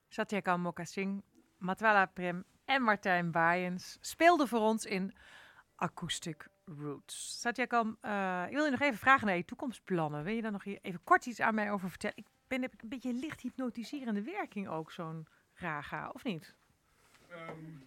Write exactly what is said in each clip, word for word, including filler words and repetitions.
Satyakam Mokasing, Matwala Prem en Martijn Baaiens speelden voor ons in Acoustic Roots. Satyakam, uh, ik wil je nog even vragen naar je toekomstplannen. Wil je daar nog even kort iets aan mij over vertellen? Ik ben heb ik een beetje licht hypnotiserende werking ook, zo'n raga, of niet? Um,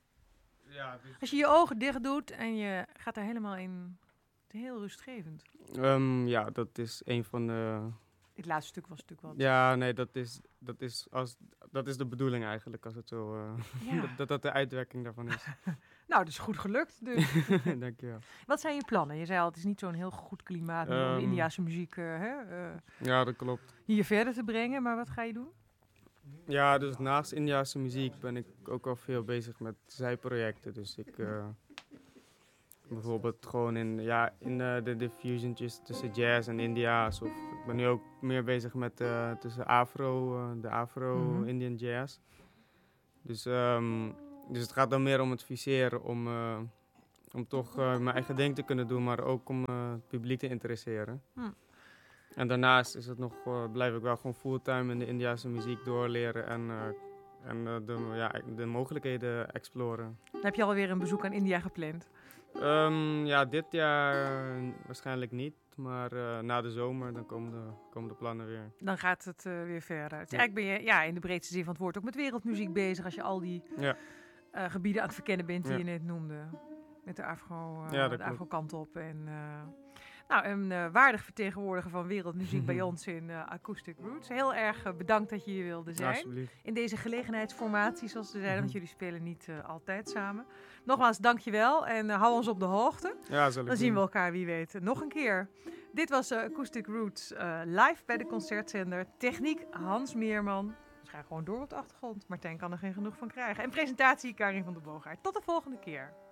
ja, dus Als je je ogen dicht doet en je gaat er helemaal in, heel rustgevend. Um, ja, dat is een van de... Dit laatste stuk was natuurlijk wel... Ja, nee, dat is, dat is, als, dat is de bedoeling eigenlijk, als het zo... Uh, ja. dat, dat dat de uitwerking daarvan is. Nou, dat is goed gelukt dus. Dankjewel. Wat zijn je plannen? Je zei al, het is niet zo'n heel goed klimaat um, om de Indiase muziek uh, hè, uh, ja, dat klopt. hier verder te brengen, maar wat ga je doen? Ja, dus naast Indiase muziek ben ik ook al veel bezig met zijprojecten. Dus ik... Uh, bijvoorbeeld gewoon in, ja, in uh, de, de fusiontjes tussen jazz en Indiaas. Of ik ben nu ook meer bezig met uh, tussen Afro, uh, de Afro-Indian mm-hmm. jazz. Dus, um, dus het gaat dan meer om het fuseren, om, uh, om toch uh, mijn eigen ding te kunnen doen, maar ook om uh, het publiek te interesseren. Mm. En daarnaast is het nog, uh, blijf ik wel gewoon fulltime in de Indiase muziek doorleren en, uh, en uh, de, ja, de mogelijkheden exploren. Heb je alweer een bezoek aan India gepland? Um, ja, dit jaar uh, waarschijnlijk niet, maar uh, na de zomer dan komen de, komen de plannen weer. Dan gaat het uh, weer verder. Dus ja. Eigenlijk ben je ja, in de breedste zin van het woord ook met wereldmuziek bezig als je al die ja. uh, gebieden aan het verkennen bent die ja. je net noemde. Met de afro, uh, ja, de afro-kant op. En, uh, nou, een uh, waardig vertegenwoordiger van wereldmuziek bij ons in uh, Acoustic Roots. Heel erg uh, bedankt dat je hier wilde zijn. Ja, in deze gelegenheidsformatie, zoals ze zeiden, want jullie spelen niet uh, altijd samen. Nogmaals, dankjewel en uh, hou ons op de hoogte. Ja, zal ik Dan zien doen. we elkaar, wie weet, uh, nog een keer. Dit was uh, Acoustic Roots uh, live bij de Concertzender. Techniek Hans Meerman. Dus ga gewoon door op de achtergrond. Martijn kan er geen genoeg van krijgen. En presentatie Karin van der Boogaard. Tot de volgende keer.